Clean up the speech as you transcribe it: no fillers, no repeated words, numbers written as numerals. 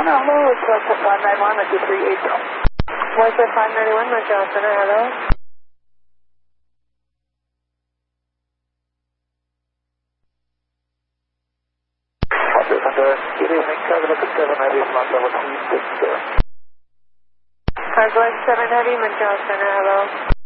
hello, it's 591, that's 380. What's the 591, Montreal Center, hello? Good evening, 7 Heavy, Montreal 160. Cargo 7 Heavy, Montreal Center, hello?